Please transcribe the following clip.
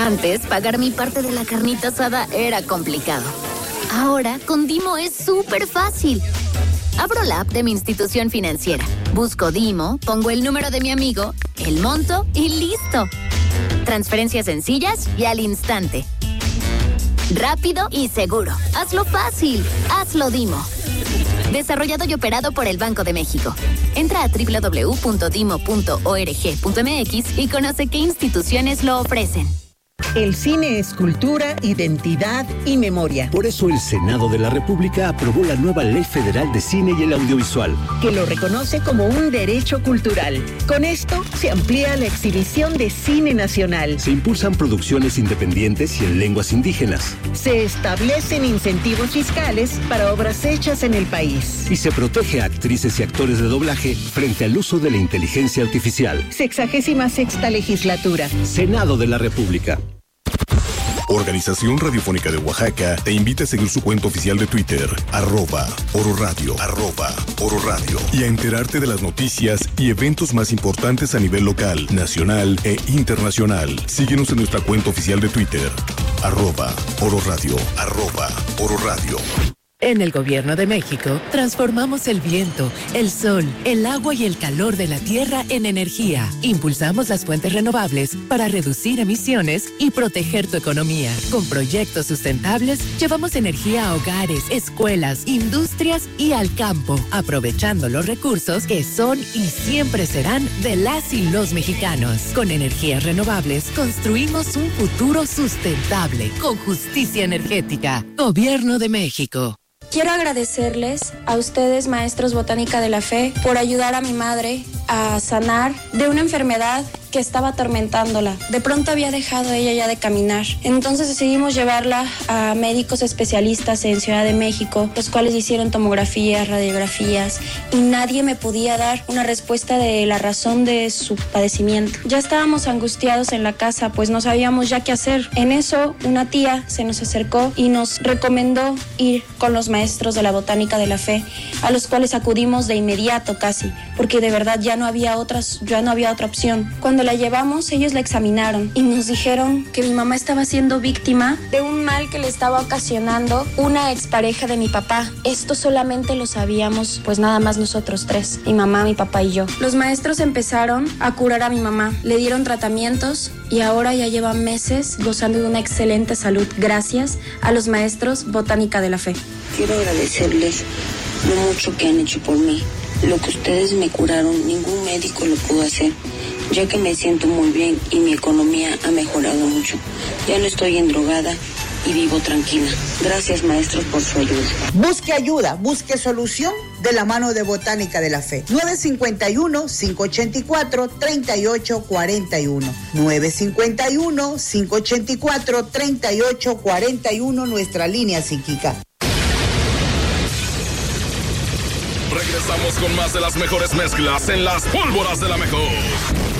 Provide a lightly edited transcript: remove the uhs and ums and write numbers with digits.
Antes, pagar mi parte de la carnita asada era complicado. Ahora, con Dimo es súper fácil. Abro la app de mi institución financiera, busco Dimo, pongo el número de mi amigo, el monto y ¡listo! Transferencias sencillas y al instante. Rápido y seguro. Hazlo fácil. Hazlo Dimo. Desarrollado y operado por el Banco de México. Entra a www.dimo.org.mx y conoce qué instituciones lo ofrecen. El cine es cultura, identidad y memoria. Por eso el Senado de la República aprobó la nueva Ley Federal de Cine y el Audiovisual, que lo reconoce como un derecho cultural. Con esto se amplía la exhibición de cine nacional. Se impulsan producciones independientes y en lenguas indígenas. Se establecen incentivos fiscales para obras hechas en el país. Y se protege a actrices y actores de doblaje frente al uso de la inteligencia artificial. 66ª legislatura. Senado de la República. Organización Radiofónica de Oaxaca te invita a seguir su cuenta oficial de Twitter, @ororadio, @ororadio, y a enterarte de las noticias y eventos más importantes a nivel local, nacional e internacional. Síguenos en nuestra cuenta oficial de Twitter, @ororadio, @ororadio. En el Gobierno de México, transformamos el viento, el sol, el agua y el calor de la tierra en energía. Impulsamos las fuentes renovables para reducir emisiones y proteger tu economía. Con proyectos sustentables, llevamos energía a hogares, escuelas, industrias y al campo, aprovechando los recursos que son y siempre serán de las y los mexicanos. Con energías renovables, construimos un futuro sustentable, con justicia energética. Gobierno de México. Quiero agradecerles a ustedes, maestros Botánica de la Fe, por ayudar a mi madre a sanar de una enfermedad que estaba atormentándola. De pronto había dejado ella ya de caminar. Entonces decidimos llevarla a médicos especialistas en Ciudad de México, los cuales hicieron tomografías, radiografías, y nadie me podía dar una respuesta de la razón de su padecimiento. Ya estábamos angustiados en la casa, pues no sabíamos ya qué hacer. En eso, una tía se nos acercó y nos recomendó ir con los maestros de la Botánica de la Fe, a los cuales acudimos de inmediato casi, porque de verdad ya no había otra opción. Cuando la llevamos, ellos la examinaron y nos dijeron que mi mamá estaba siendo víctima de un mal que le estaba ocasionando una expareja de mi papá. Esto solamente lo sabíamos pues nada más nosotros tres, mi mamá, mi papá y yo. Los maestros empezaron a curar a mi mamá, le dieron tratamientos y ahora ya lleva meses gozando de una excelente salud gracias a los maestros Botánica de la Fe. Quiero agradecerles lo mucho que han hecho por mí. Lo que ustedes me curaron, ningún médico lo pudo hacer, ya que me siento muy bien y mi economía ha mejorado mucho. Ya no estoy endrogada y vivo tranquila. Gracias, maestros, por su ayuda. Busque ayuda, busque solución de la mano de Botánica de la Fe. 951-584-3841. 951-584-3841, nuestra línea psíquica. Regresamos con más de las mejores mezclas en las pólvoras de la mejor.